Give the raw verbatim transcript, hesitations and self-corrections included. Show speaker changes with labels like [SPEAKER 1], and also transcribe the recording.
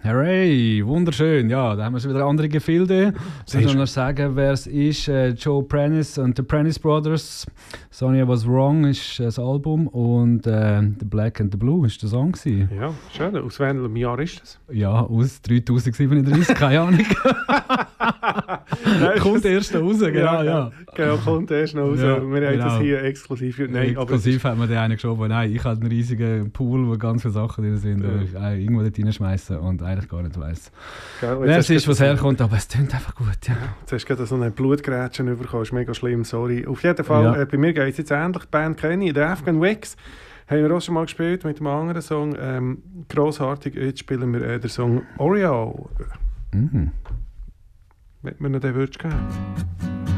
[SPEAKER 1] Hooray, wunderschön. Ja, da haben wir schon wieder andere Gefilde. Soll ich noch sagen, wer es ist? Äh, Joe Prentice und The Prentice Brothers. Sonja Was Wrong ist das Album und äh, The Black and the Blue ist der Song gewesen.
[SPEAKER 2] Ja, schön. Aus welchem Jahr ist das?
[SPEAKER 1] Ja, aus dreitausendsiebenunddreißig, keine Ahnung. Kommt erst noch raus, genau, ja. ja.
[SPEAKER 2] Genau, kommt erst noch raus. Ja, wir haben genau. das hier exklusiv. Nein,
[SPEAKER 1] exklusiv hat man den einen geschoben. Nein, ich habe einen riesigen Pool, wo ganz viele Sachen drin sind, ja. die ich irgendwo dort reinschmeißen und eigentlich gar nicht weiss. Wer es ist, was herkommt, aber es klingt einfach gut. Ja.
[SPEAKER 2] Ja, jetzt hast du gerade so eine Blutgrätschen bekommen, das ist mega schlimm, sorry. Auf jeden Fall, ja. äh, bei mir geht es jetzt ähnlich. Die Band kenne ich, der Afghan Wigs. Haben wir auch schon mal gespielt mit einem anderen Song. Ähm, grossartig, jetzt spielen wir äh, den Song Oreo.
[SPEAKER 1] Mhm.
[SPEAKER 2] Wenn wir noch den würdest geben.